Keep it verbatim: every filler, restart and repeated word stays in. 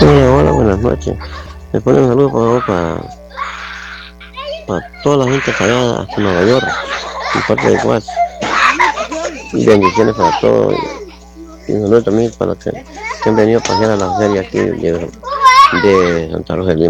Eh, hola, buenas noches. Me pone un saludo por favor para, para toda la gente allá hasta Nueva York, en parte de Guas. Y bendiciones para todos. Y un saludo también para los que, que han venido a pasear a la feria aquí de, de Santa Rosa de Lima.